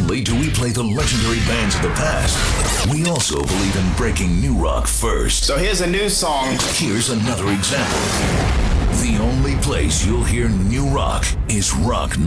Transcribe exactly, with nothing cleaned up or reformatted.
only do we play the legendary bands of the past, we also believe in breaking new rock first. So here's a new song. Here's another example. The only place you'll hear new rock is Rock